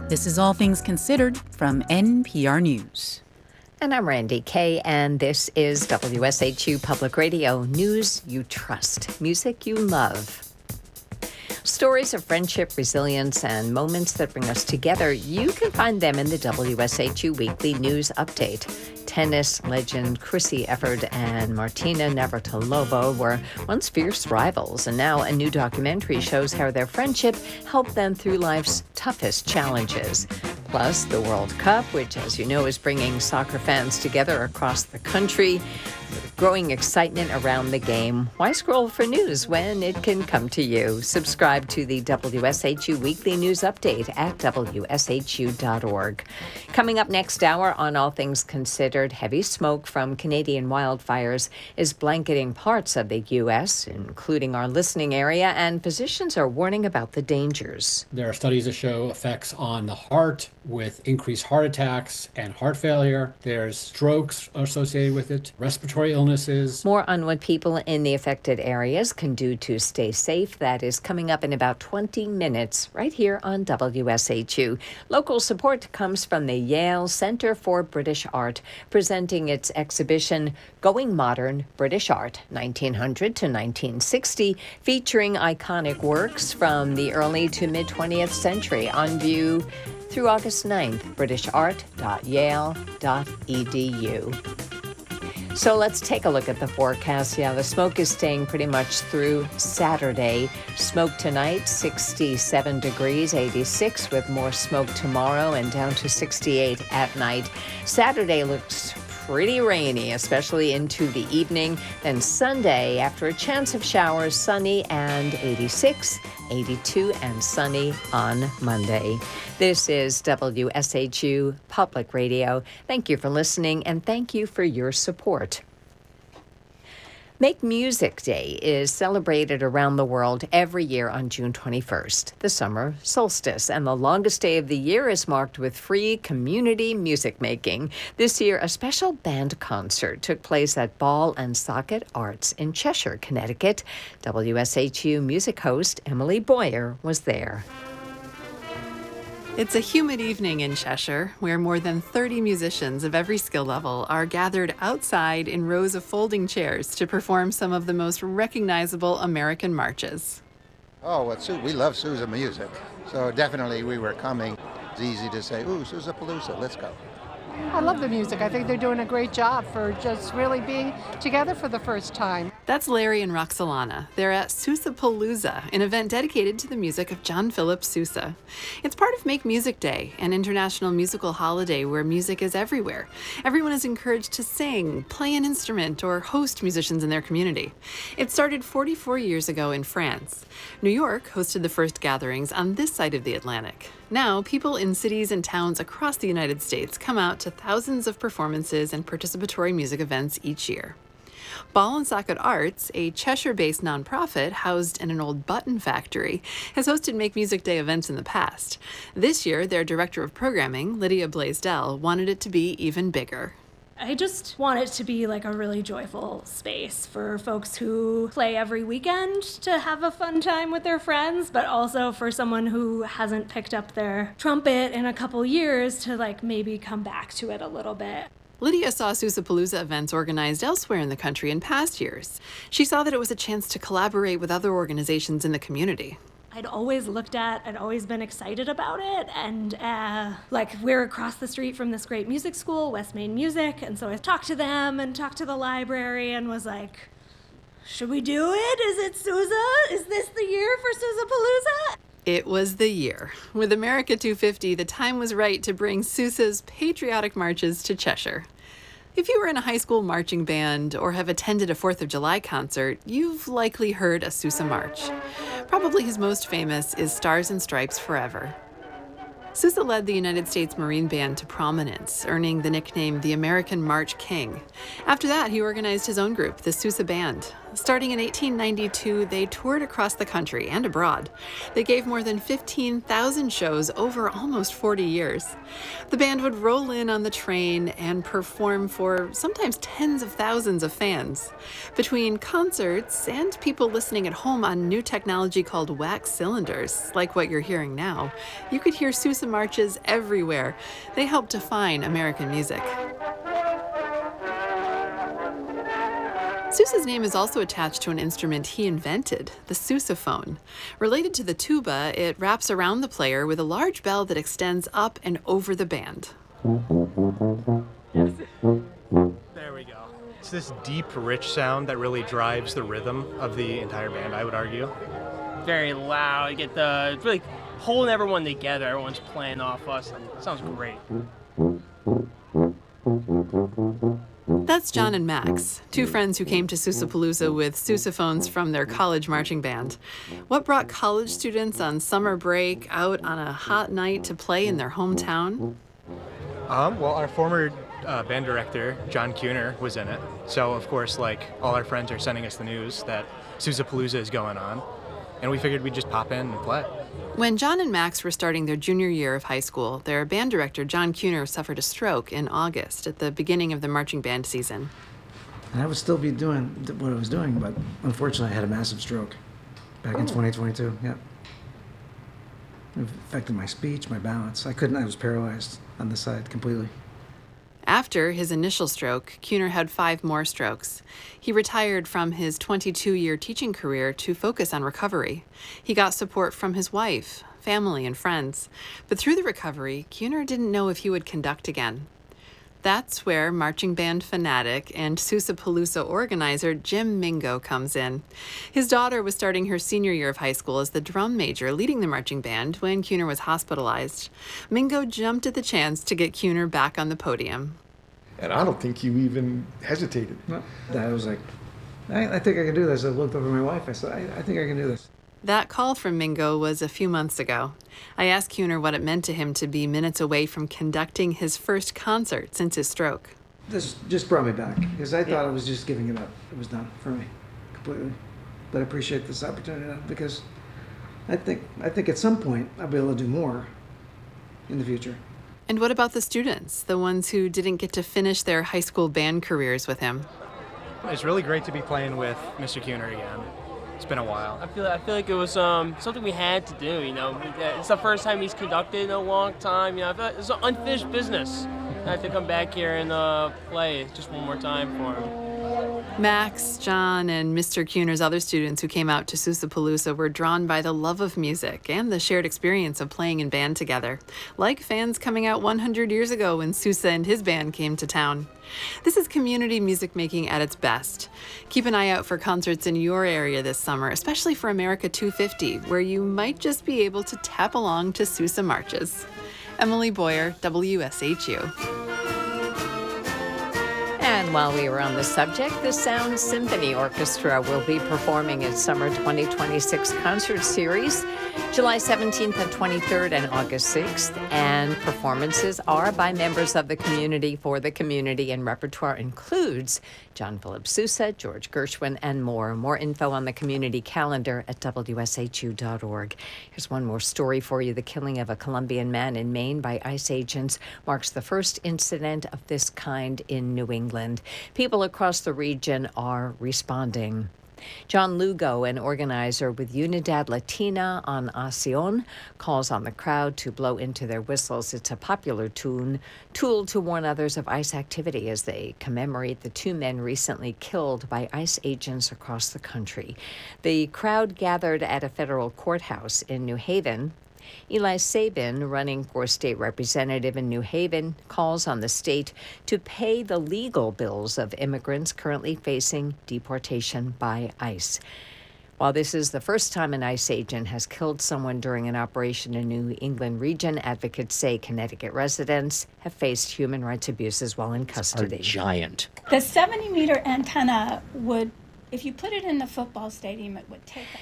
This is All Things Considered from NPR News. And I'm Randy Kay, and this is WSHU Public Radio, news you trust, music you love. Stories of friendship, resilience, and moments that bring us together. You can find them in the WSHU Weekly News Update. Tennis legend Chrissy Efford and Martina Navratilova were once fierce rivals, and now a new documentary shows how their friendship helped them through life's toughest challenges. Plus, the World Cup, which, as you know, is bringing soccer fans together across the country. With growing excitement around the game. Why scroll for news when it can come to you? Subscribe to the WSHU Weekly News Update at WSHU.org. Coming up next hour on All Things Considered, heavy smoke from Canadian wildfires is blanketing parts of the U.S., including our listening area, and physicians are warning about the dangers. There are studies that show effects on the heart with increased heart attacks and heart failure. There's strokes associated with it, respiratory illnesses. More on what people in the affected areas can do to stay safe. That is coming up in about 20 minutes right here on WSHU. Local support comes from the Yale Center for British Art, presenting its exhibition Going Modern British Art, 1900 to 1960, featuring iconic works from the early to mid-20th century on view through August 9th, britishart.yale.edu. So let's take a look at the forecast. Yeah, the smoke is staying pretty much through Saturday. Smoke tonight, 67 degrees, 86, with more smoke tomorrow and down to 68 at night. Saturday looks pretty rainy, especially into the evening. Then Sunday, after a chance of showers, sunny and 86, 82 and sunny on Monday. This is WSHU Public Radio. Thank you for listening, and thank you for your support. Make Music Day is celebrated around the world every year on June 21st, the summer solstice, and the longest day of the year is marked with free community music making. This year, a special band concert took place at Ball and Socket Arts in Cheshire, Connecticut. WSHU music host Emily Boyer was there. It's a humid evening in Cheshire, where more than 30 musicians of every skill level are gathered outside in rows of folding chairs to perform some of the most recognizable American marches. Oh, we love Sousa music, so definitely we were coming. It's easy to say, ooh, Sousapalooza, let's go. I love the music. I think they're doing a great job for just really being together for the first time. That's Larry and Roxalana. They're at Sousapalooza, an event dedicated to the music of John Philip Sousa. It's part of Make Music Day, an international musical holiday where music is everywhere. Everyone is encouraged to sing, play an instrument, or host musicians in their community. It started 44 years ago in France. New York hosted the first gatherings on this side of the Atlantic. Now, people in cities and towns across the United States come out to thousands of performances and participatory music events each year. Ball and Socket Arts, a Cheshire-based nonprofit housed in an old button factory, has hosted Make Music Day events in the past. This year, their director of programming, Lydia Blaisdell, wanted it to be even bigger. I just want it to be like a really joyful space for folks who play every weekend to have a fun time with their friends, but also for someone who hasn't picked up their trumpet in a couple years to maybe come back to it a little bit. Lydia saw Sousapalooza events organized elsewhere in the country in past years. She saw that it was a chance to collaborate with other organizations in the community. I'd always been excited about it, and we're across the street from this great music school, West Main Music, and so I talked to them and talked to the library and was like, should we do it? Is it Sousa? Is this the year for Sousapalooza? It was the year. With America 250, the time was right to bring Sousa's patriotic marches to Cheshire. If you were in a high school marching band or have attended a 4th of July concert, you've likely heard a Sousa march. Probably his most famous is Stars and Stripes Forever. Sousa led the United States Marine Band to prominence, earning the nickname the American March King. After that, he organized his own group, the Sousa Band. Starting in 1892, they toured across the country and abroad. They gave more than 15,000 shows over almost 40 years. The band would roll in on the train and perform for sometimes tens of thousands of fans. Between concerts and people listening at home on new technology called wax cylinders, like what you're hearing now, you could hear Sousa marches everywhere. They helped define American music. Sousa's name is also attached to an instrument he invented, the sousaphone. Related to the tuba, it wraps around the player with a large bell that extends up and over the band. There we go. It's this deep, rich sound that really drives the rhythm of the entire band, I would argue. Very loud. You get it's really holding everyone together. Everyone's playing off us. It sounds great. That's John and Max, two friends who came to Sousapalooza with sousaphones from their college marching band. What brought college students on summer break out on a hot night to play in their hometown? Well, our former band director, John Kuhner, was in it. So, of course, all our friends are sending us the news that Sousapalooza is going on. And we figured we'd just pop in and play. When John and Max were starting their junior year of high school, their band director, John Kuhner, suffered a stroke in August at the beginning of the marching band season. And I would still be doing what I was doing, but unfortunately I had a massive stroke back in 2022, yeah. It affected my speech, my balance. I was paralyzed on the side completely. After his initial stroke, Kuhner had 5 more strokes. He retired from his 22-year teaching career to focus on recovery. He got support from his wife, family, and friends. But through the recovery, Kuhner didn't know if he would conduct again. That's where marching band fanatic and Sousapalooza organizer Jim Mingo comes in. His daughter was starting her senior year of high school as the drum major leading the marching band when Kuhner was hospitalized. Mingo jumped at the chance to get Kuhner back on the podium. And I don't think you even hesitated. No, I was like, I think I can do this. I looked over at my wife. I said, I think I can do this. That call from Mingo was a few months ago. I asked Kuhner what it meant to him to be minutes away from conducting his first concert since his stroke. This just brought me back because I thought I was just giving it up. It was done for me completely. But I appreciate this opportunity now because I think at some point I'll be able to do more in the future. And what about the students, the ones who didn't get to finish their high school band careers with him? It's really great to be playing with Mr. Kuhner again. It's been a while. I feel like it was something we had to do. It's the first time he's conducted in a long time. I feel like it's an unfinished business. I have to come back here and play just one more time for him. Max, John, and Mr. Kuhner's other students who came out to Sousapalooza were drawn by the love of music and the shared experience of playing in band together, like fans coming out 100 years ago when Sousa and his band came to town. This is community music making at its best. Keep an eye out for concerts in your area this summer, especially for America 250, where you might just be able to tap along to Sousa marches. Emily Boyer, WSHU. And while we were on the subject, the Sound Symphony Orchestra will be performing its Summer 2026 concert series, July 17th and 23rd and August 6th. And performances are by members of the community for the community, and repertoire includes John Philip Sousa, George Gershwin, and more. More info on the community calendar at WSHU.org. Here's one more story for you. The killing of a Colombian man in Maine by ICE agents marks the first incident of this kind in New England. People across the region are responding. John Lugo, an organizer with Unidad Latina on Acción, calls on the crowd to blow into their whistles. It's a popular tool to warn others of ICE activity as they commemorate the 2 men recently killed by ICE agents across the country. The crowd gathered at a federal courthouse in New Haven. Eli Sabin, running for state representative in New Haven, calls on the state to pay the legal bills of immigrants currently facing deportation by ICE. While this is the first time an ICE agent has killed someone during an operation in New England region, advocates say Connecticut residents have faced human rights abuses while in custody. Are giant. The 70-meter antenna would, if you put it in the football stadium, it would take.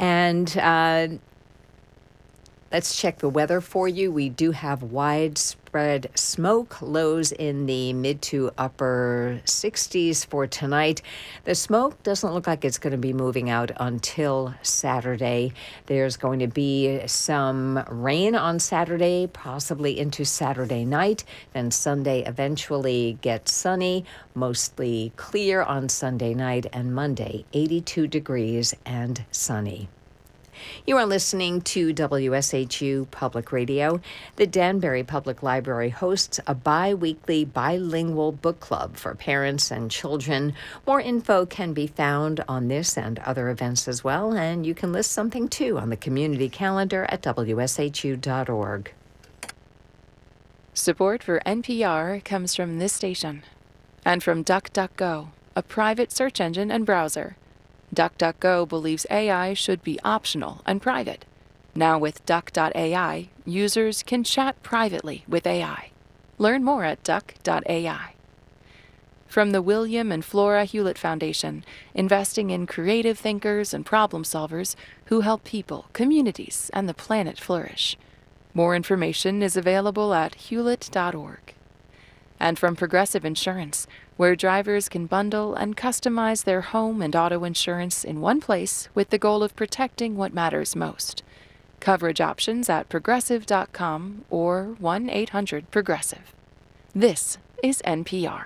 And let's check the weather for you. We do have widespread smoke, lows in the mid to upper 60s for tonight. The smoke doesn't look like it's going to be moving out until Saturday. There's going to be some rain on Saturday, possibly into Saturday night. Then Sunday eventually gets sunny, mostly clear on Sunday night, and Monday 82 degrees and sunny. You are listening to WSHU Public Radio. The Danbury Public Library hosts a bi-weekly bilingual book club for parents and children. More info can be found on this and other events as well, and you can list something too on the community calendar at WSHU.org. Support for NPR comes from this station and from DuckDuckGo, a private search engine and browser. DuckDuckGo believes AI should be optional and private. Now with Duck.ai, users can chat privately with AI. Learn more at Duck.ai. From the William and Flora Hewlett Foundation, investing in creative thinkers and problem solvers who help people, communities, and the planet flourish. More information is available at hewlett.org. And from Progressive Insurance, where drivers can bundle and customize their home and auto insurance in one place with the goal of protecting what matters most. Coverage options at progressive.com or 1-800-PROGRESSIVE. This is NPR.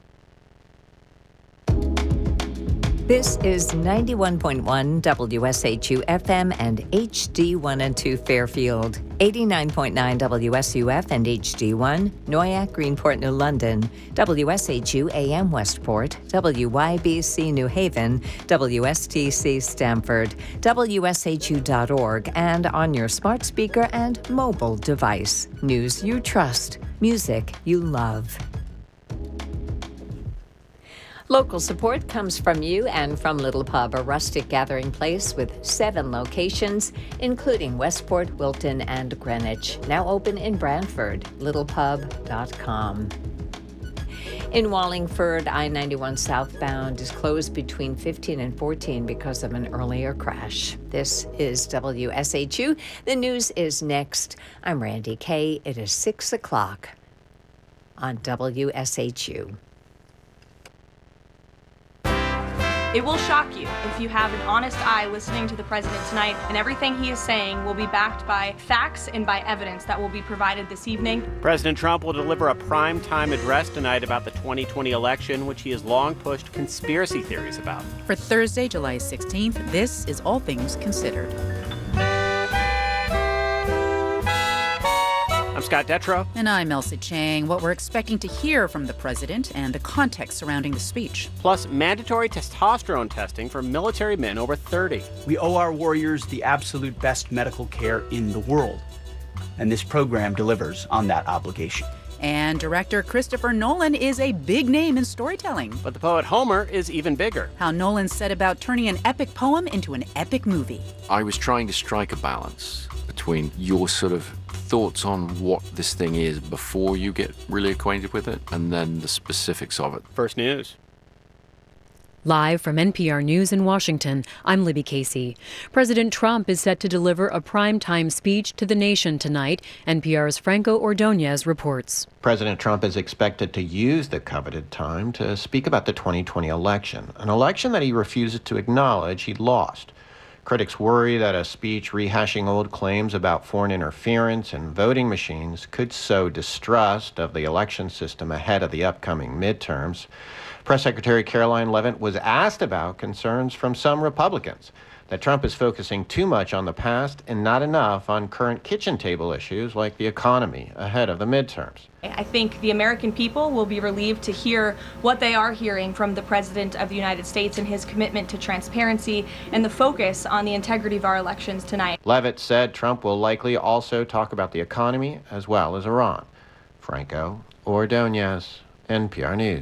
This is 91.1 WSHU FM and HD1 and 2 Fairfield, 89.9 WSUF and HD1, Noyak, Greenport, New London, WSHU AM Westport, WYBC New Haven, WSTC Stamford, WSHU.org, and on your smart speaker and mobile device. News you trust, music you love. Local support comes from you and from Little Pub, a rustic gathering place with 7 locations, including Westport, Wilton, and Greenwich. Now open in Brantford, littlepub.com. In Wallingford, I-91 southbound is closed between 15 and 14 because of an earlier crash. This is WSHU. The news is next. I'm Randy Kay. It is 6 o'clock on WSHU. It will shock you if you have an honest eye listening to the president tonight, and everything he is saying will be backed by facts and by evidence that will be provided this evening. President Trump will deliver a prime-time address tonight about the 2020 election, which he has long pushed conspiracy theories about. For Thursday, July 16th, this is All Things Considered. I'm Scott Detrow. And I'm Elsie Chang. What we're expecting to hear from the president and the context surrounding the speech. Plus, mandatory testosterone testing for military men over 30. We owe our warriors the absolute best medical care in the world. And this program delivers on that obligation. And director Christopher Nolan is a big name in storytelling. But the poet Homer is even bigger. How Nolan set about turning an epic poem into an epic movie. I was trying to strike a balance between your sort of thoughts on what this thing is before you get really acquainted with it, and then the specifics of it. First News. Live from NPR News in Washington, I'm Libby Casey. President Trump is set to deliver a primetime speech to the nation tonight. NPR's Franco Ordonez reports. President Trump is expected to use the coveted time to speak about the 2020 election, an election that he refuses to acknowledge he lost. Critics worry that a speech rehashing old claims about foreign interference and voting machines could sow distrust of the election system ahead of the upcoming midterms. Press Secretary Caroline Leavitt was asked about concerns from some Republicans that Trump is focusing too much on the past and not enough on current kitchen table issues like the economy ahead of the midterms. I think the American people will be relieved to hear what they are hearing from the President of the United States and his commitment to transparency and the focus on the integrity of our elections tonight. Leavitt said Trump will likely also talk about the economy as well as Iran. Franco Ordonez, NPR News.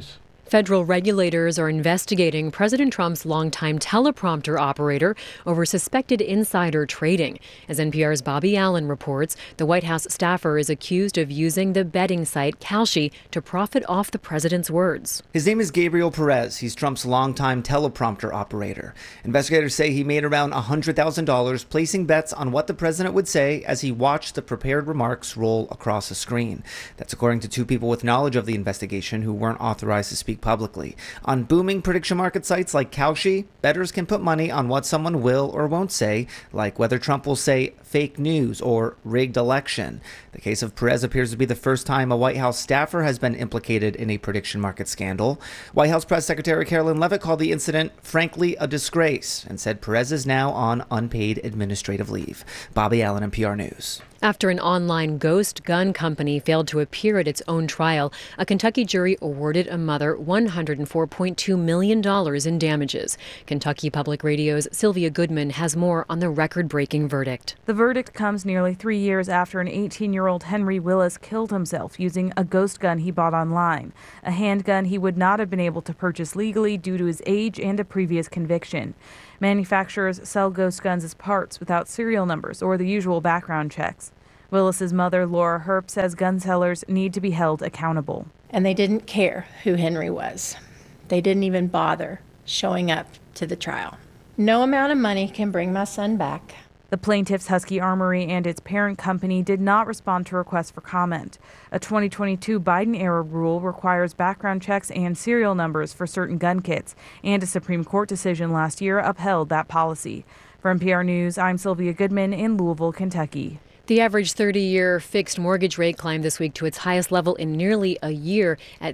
Federal regulators are investigating President Trump's longtime teleprompter operator over suspected insider trading. As NPR's Bobby Allen reports, the White House staffer is accused of using the betting site Kalshi to profit off the president's words. His name is Gabriel Perez. He's Trump's longtime teleprompter operator. Investigators say he made around $100,000 placing bets on what the president would say as he watched the prepared remarks roll across a screen. That's according to two people with knowledge of the investigation who weren't authorized to speak publicly. On booming prediction market sites like Kalshi, bettors can put money on what someone will or won't say, like whether Trump will say fake news or rigged election. The case of Perez appears to be the first time a White House staffer has been implicated in a prediction market scandal. White House Press Secretary Carolyn Leavitt called the incident, frankly, a disgrace, and said Perez is now on unpaid administrative leave. Bobby Allen, NPR News. After an online ghost gun company failed to appear at its own trial, a Kentucky jury awarded a mother $104.2 million in damages. Kentucky Public Radio's Sylvia Goodman has more on the record-breaking verdict. The verdict comes nearly 3 years after an 18-year-old Henry Willis killed himself using a ghost gun he bought online, a handgun he would not have been able to purchase legally due to his age and a previous conviction. Manufacturers sell ghost guns as parts without serial numbers or the usual background checks. Willis's mother, Laura Herp, says gun sellers need to be held accountable. And they didn't care who Henry was. They didn't even bother showing up to the trial. No amount of money can bring my son back. The plaintiff's Husky Armory and its parent company did not respond to requests for comment. A 2022 Biden-era rule requires background checks and serial numbers for certain gun kits, and a Supreme Court decision last year upheld that policy. For NPR News, I'm Sylvia Goodman in Louisville, Kentucky. The average 30-year fixed mortgage rate climbed this week to its highest level in nearly a year at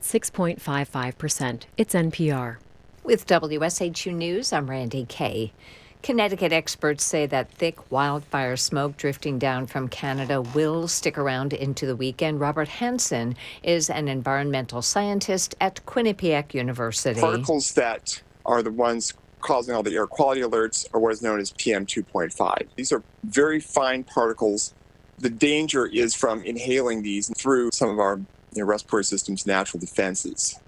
6.55%. It's NPR. With WSHU News, I'm Randy Kay. Connecticut experts say that thick wildfire smoke drifting down from Canada will stick around into the weekend. Robert Hansen is an environmental scientist at Quinnipiac University. Particles that are the ones causing all the air quality alerts are what is known as PM 2.5. These are very fine particles. The danger is from inhaling these through some of our respiratory system's natural defenses.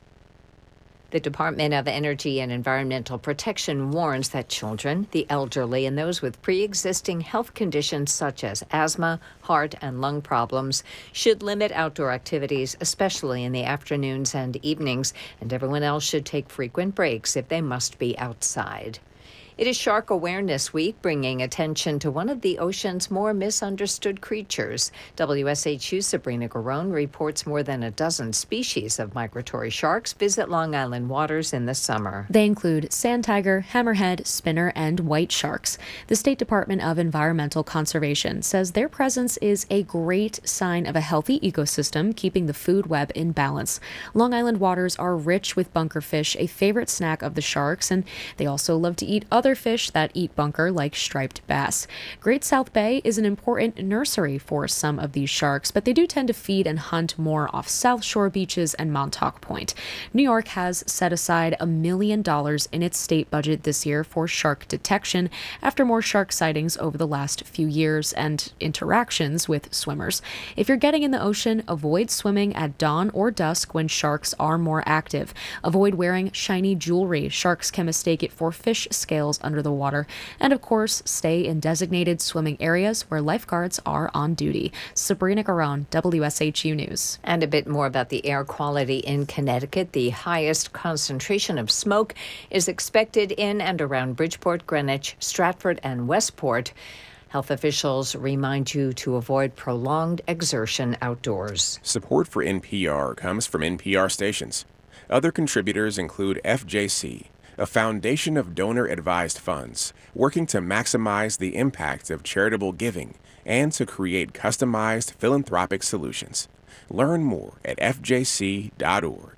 The Department of Energy and Environmental Protection warns that children, the elderly, and those with pre-existing health conditions such as asthma, heart, and lung problems should limit outdoor activities, especially in the afternoons and evenings, and everyone else should take frequent breaks if they must be outside. It is Shark Awareness Week, bringing attention to one of the ocean's more misunderstood creatures. WSHU's Sabrina Garone reports more than a dozen species of migratory sharks visit Long Island waters in the summer. They include sand tiger, hammerhead, spinner, and white sharks. The State Department of Environmental Conservation says their presence is a great sign of a healthy ecosystem, keeping the food web in balance. Long Island waters are rich with bunkerfish, a favorite snack of the sharks, and they also love to eat other fish that eat bunker, like striped bass. Great South Bay is an important nursery for some of these sharks, but they do tend to feed and hunt more off South Shore beaches and Montauk Point. New York has set aside $1 million in its state budget this year for shark detection after more shark sightings over the last few years and interactions with swimmers. If you're getting in the ocean, avoid swimming at dawn or dusk when sharks are more active. Avoid wearing shiny jewelry. Sharks can mistake it for fish scales under the water. And of course, stay in designated swimming areas where lifeguards are on duty. Sabrina Garone, WSHU News. And a bit more about the air quality in Connecticut. The highest concentration of smoke is expected in and around Bridgeport, Greenwich, Stratford, and Westport. Health officials remind you to avoid prolonged exertion outdoors. Support for NPR comes from NPR stations. Other contributors include FJC, a foundation of donor-advised funds working to maximize the impact of charitable giving and to create customized philanthropic solutions. Learn more at fjc.org.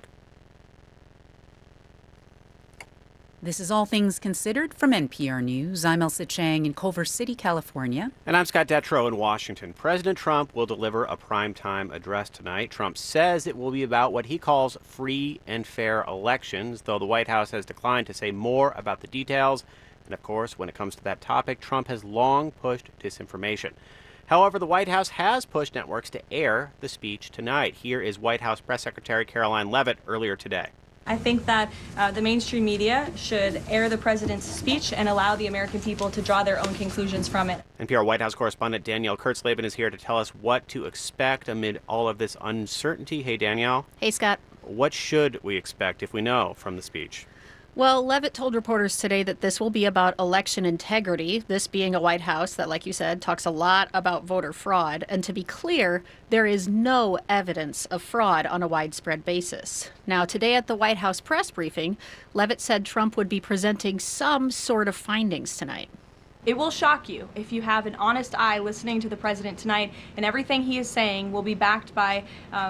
This is All Things Considered from NPR News. I'm Elsa Chang in Culver City, California. And I'm Scott Detrow in Washington. President Trump will deliver a primetime address tonight. Trump says it will be about what he calls free and fair elections, though the White House has declined to say more about the details. And of course, when it comes to that topic, Trump has long pushed disinformation. However, the White House has pushed networks to air the speech tonight. Here is White House Press Secretary Caroline Leavitt earlier today. I think that the mainstream media should air the president's speech and allow the American people to draw their own conclusions from it. NPR White House correspondent Danielle Kurtzleben is here to tell us what to expect amid all of this uncertainty. Hey, Danielle. Hey, Scott. What should we expect if we know from the speech? Well, Leavitt told reporters today that this will be about election integrity, this being a White House that, like you said, talks a lot about voter fraud. And to be clear, there is no evidence of fraud on a widespread basis. Now, today at the White House press briefing, Leavitt said Trump would be presenting some sort of findings tonight. It will shock you if you have an honest eye listening to the president tonight, and everything he is saying will be backed by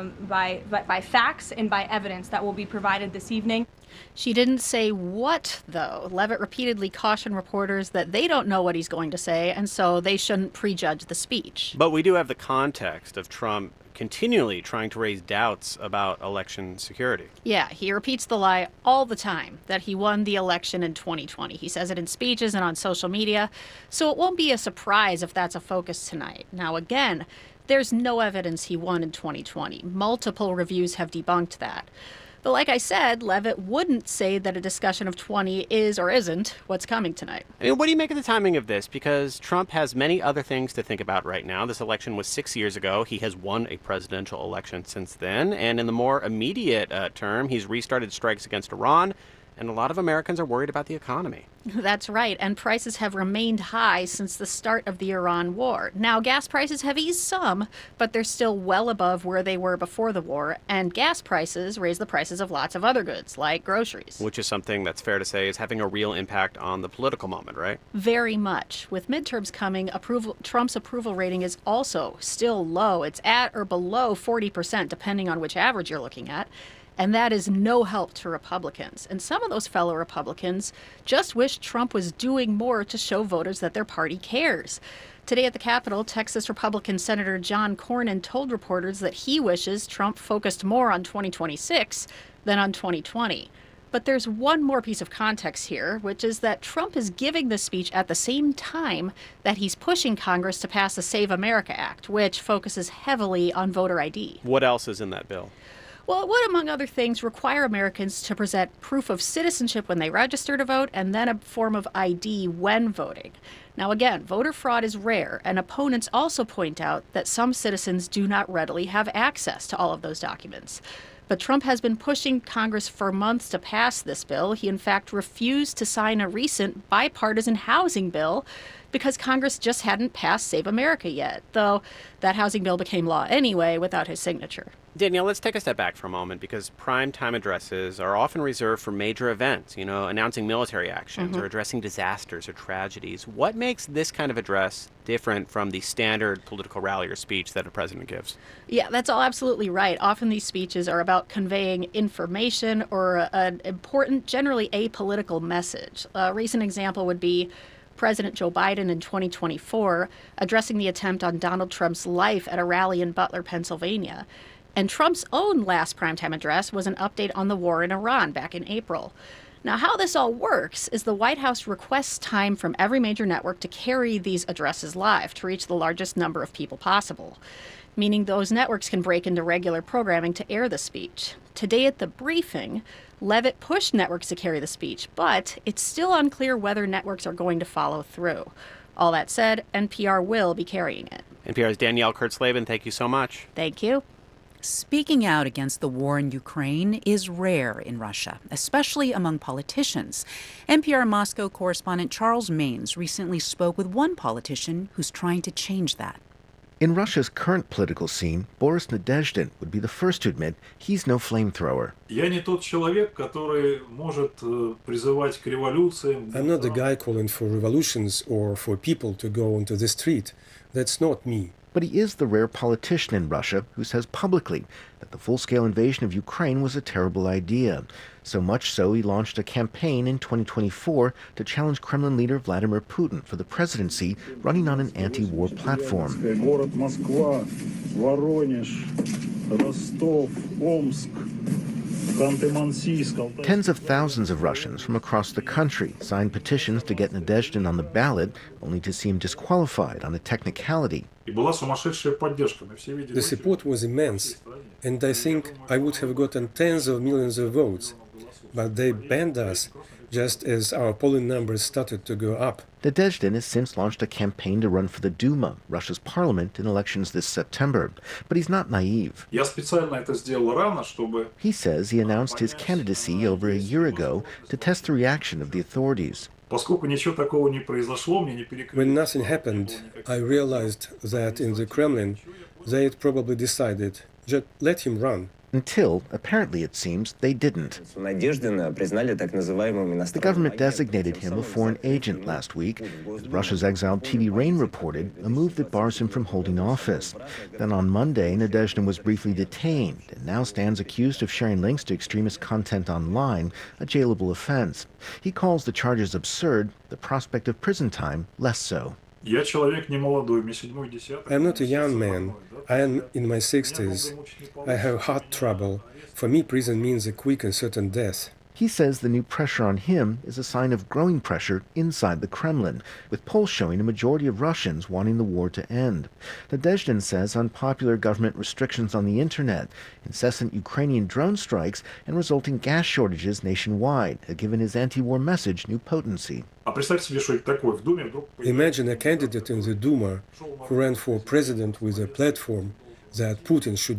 facts and by evidence that will be provided this evening. She didn't say what, though. Leavitt repeatedly cautioned reporters that they don't know what he's going to say, and so they shouldn't prejudge the speech. But we do have the context of Trump continually trying to raise doubts about election security. Yeah, he repeats the lie all the time that he won the election in 2020. He says it in speeches and on social media, so it won't be a surprise if that's a focus tonight. Now, again, there's no evidence he won in 2020. Multiple reviews have debunked that. But like I said, Leavitt wouldn't say that a discussion of 20 is or isn't what's coming tonight. I mean, what do you make of the timing of this? Because Trump has many other things to think about right now. This election was 6 years ago. He has won a presidential election since then. And in the more immediate term, he's restarted strikes against Iran. And a lot of Americans are worried about the economy. That's right, and prices have remained high since the start of the Iran war. Now, gas prices have eased some, but they're still well above where they were before the war, and gas prices raise the prices of lots of other goods, like groceries. Which is something that's fair to say is having a real impact on the political moment, right? Very much. With midterms coming, Trump's approval rating is also still low. It's at or below 40%, depending on which average you're looking at. And that is no help to Republicans. And some of those fellow Republicans just wish Trump was doing more to show voters that their party cares. Today at the Capitol, Texas Republican Senator John Cornyn told reporters that he wishes Trump focused more on 2026 than on 2020. But there's one more piece of context here, which is that Trump is giving this speech at the same time that he's pushing Congress to pass the Save America Act, which focuses heavily on voter ID. What else is in that bill? Well, it would, among other things, require Americans to present proof of citizenship when they register to vote and then a form of ID when voting. Now, again, voter fraud is rare, and opponents also point out that some citizens do not readily have access to all of those documents. But Trump has been pushing Congress for months to pass this bill. He, in fact, refused to sign a recent bipartisan housing bill because Congress just hadn't passed Save America yet, though that housing bill became law anyway without his signature. Danielle, let's take a step back for a moment, because primetime addresses are often reserved for major events, you know, announcing military actions or addressing disasters or tragedies. What makes this kind of address different from the standard political rally or speech that a president gives? Yeah, that's all absolutely right. Often these speeches are about conveying information or an important, generally apolitical message. A recent example would be President Joe Biden in 2024 addressing the attempt on Donald Trump's life at a rally in Butler, Pennsylvania. And Trump's own last primetime address was an update on the war in Iran back in April. Now, how this all works is the White House requests time from every major network to carry these addresses live to reach the largest number of people possible, meaning those networks can break into regular programming to air the speech. Today at the briefing, Leavitt pushed networks to carry the speech, but it's still unclear whether networks are going to follow through. All that said, NPR will be carrying it. NPR's Danielle Kurtzleben, thank you so much. Thank you. Speaking out against the war in Ukraine is rare in Russia, especially among politicians. NPR Moscow correspondent Charles Maynes recently spoke with one politician who's trying to change that. In Russia's current political scene, Boris Nadezhdin would be the first to admit he's no flamethrower. I'm not the guy calling for revolutions or for people to go onto the street. That's not me. But he is the rare politician in Russia who says publicly that the full-scale invasion of Ukraine was a terrible idea. So much so, he launched a campaign in 2024 to challenge Kremlin leader Vladimir Putin for the presidency, running on an anti-war platform. Tens of thousands of Russians from across the country signed petitions to get Nadezhdin on the ballot, only to see him disqualified on a technicality. The support was immense, and I think I would have gotten tens of millions of votes. but they banned us just as our polling numbers started to go up. Nadezhdin has since launched a campaign to run for the Duma, Russia's parliament, in elections this September. But he's not naive. He says he announced his candidacy over a year ago to test the reaction of the authorities. When nothing happened, I realized that in the Kremlin, they had probably decided, just let him run. Until, apparently it seems, they didn't. The government designated him a foreign agent last week. As Russia's exiled TV Rain reported, a move that bars him from holding office. Then on Monday, Nadezhdin was briefly detained and now stands accused of sharing links to extremist content online, a jailable offense. He calls the charges absurd, the prospect of prison time less so. I'm not a young man. I am in my 60s. I have heart trouble. For me, prison means a quick and certain death. He says the new pressure on him is a sign of growing pressure inside the Kremlin, with polls showing a majority of Russians wanting the war to end. Nadezhdin says unpopular government restrictions on the internet, incessant Ukrainian drone strikes, and resulting gas shortages nationwide have given his anti-war message new potency. Imagine a candidate in the Duma who ran for president with a platform that Putin should